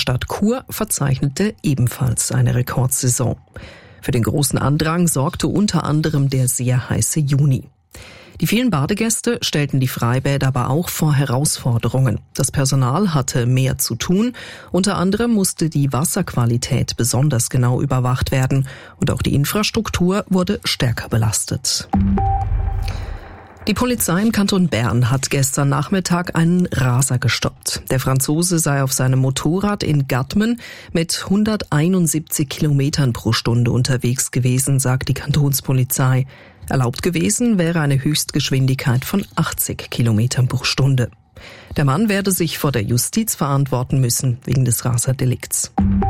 Stadt Chur verzeichnete ebenfalls eine Rekordsaison. Für den großen Andrang sorgte unter anderem der sehr heiße Juni. Die vielen Badegäste stellten die Freibäder aber auch vor Herausforderungen. Das Personal hatte mehr zu tun. Unter anderem musste die Wasserqualität besonders genau überwacht werden. Und auch die Infrastruktur wurde stärker belastet. Die Polizei im Kanton Bern hat gestern Nachmittag einen Raser gestoppt. Der Franzose sei auf seinem Motorrad in Gadmen mit 171 Kilometern pro Stunde unterwegs gewesen, sagt die Kantonspolizei. Erlaubt gewesen wäre eine Höchstgeschwindigkeit von 80 Kilometern pro Stunde. Der Mann werde sich vor der Justiz verantworten müssen wegen des Raserdelikts.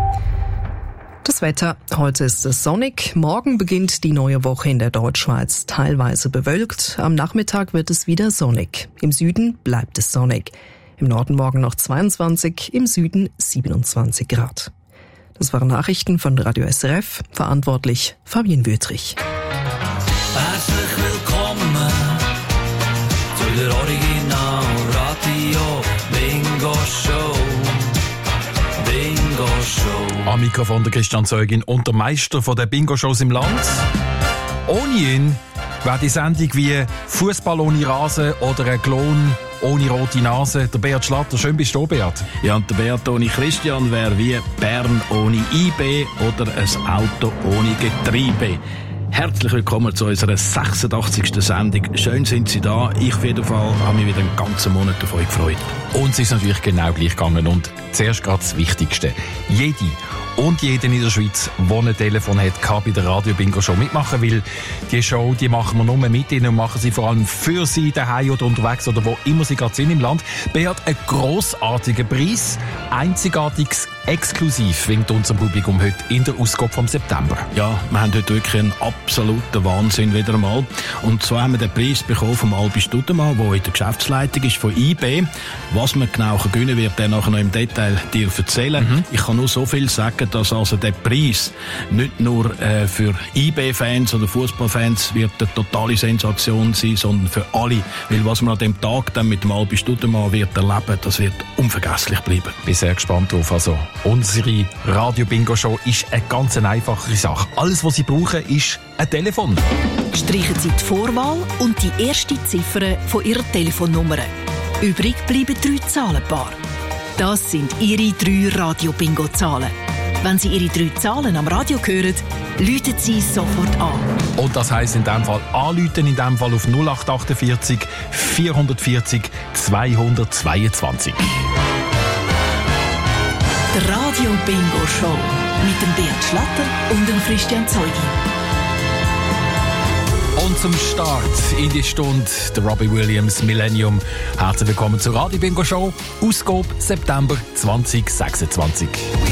Das Wetter. Heute ist es sonnig. Morgen beginnt die neue Woche in der Deutschschweiz teilweise bewölkt. Am Nachmittag wird es wieder sonnig. Im Süden bleibt es sonnig. Im Norden morgen noch 22, im Süden 27 Grad. Das waren Nachrichten von Radio SRF. Verantwortlich Fabienne Wüthrich. Herzlich willkommen zu der Original Radio Bingo Show. Bingo Show. Am Mikrofon der Christian Zeugin und der Meister von der Bingo-Shows im Land. Ohne ihn wäre die Sendung wie Fußball ohne Rasen oder ein Klon ohne rote Nase. Der Beat Schlatter, schön bist du, Beat. Ja, und der Beat ohne Christian wäre wie Bern ohne IB oder ein Auto ohne Getriebe. Herzlich willkommen zu unserer 86. Sendung. Schön sind Sie da. Ich auf jeden Fall habe mich wieder einen ganzen Monat auf euch gefreut. Uns ist natürlich genau gleich gegangen. Und zuerst gerade das Wichtigste. Jede und jeden in der Schweiz, der ein Telefon hat, kann bei der Radio Bingo Show mitmachen, weil die Show, die machen wir nur mit Ihnen und machen sie vor allem für Sie daheim oder unterwegs oder wo immer Sie gerade sind im Land. Beat, ein grossartiger Preis, einzigartiges, exklusiv winkt unserem Publikum heute in der Ausgabe vom September. Ja, wir haben heute wirklich einen absoluten Wahnsinn wieder einmal. Und zwar haben wir den Preis bekommen vom Albi Studemann, der in der Geschäftsleitung ist von IB. Was man genau gewinnen wird, der nachher noch im Detail dir erzählen. Ich kann nur so viel sagen, dass also der Preis nicht nur für IB-Fans oder Fußballfans wird eine totale Sensation sein, sondern für alle. Weil was man an dem Tag dann mit dem Albi Studemann wird erleben, das wird unvergesslich bleiben. Bin sehr gespannt drauf. Also, unsere Radio-Bingo-Show ist eine ganz einfache Sache. Alles, was Sie brauchen, ist ein Telefon. Streichen Sie die Vorwahl und die erste Ziffer von Ihrer Telefonnummer. Übrig bleiben 3 Zahlenpaare. Das sind Ihre 3 Radio-Bingo-Zahlen. Wenn Sie Ihre 3 Zahlen am Radio hören, läuten Sie sofort an. Und das heisst in dem Fall anrufen, in dem Fall auf 0848 440 222. Der Radio Bingo Show mit dem Beat Schlatter und dem Christian Zeugin. Und zum Start in die Stunde der Robbie Williams Millennium. Herzlich willkommen zur Radio Bingo Show, Ausgabe September 2026.